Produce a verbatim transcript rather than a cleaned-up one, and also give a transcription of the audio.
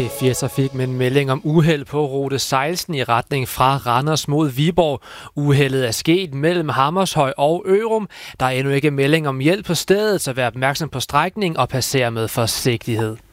P fire Trafik med en melding om uheld på rute seksten i retning fra Randers mod Viborg. Uheldet er sket mellem Hammershøj og Ørum. Der er endnu ikke melding om hjælp på stedet, så vær opmærksom på strækningen og passer med forsigtighed.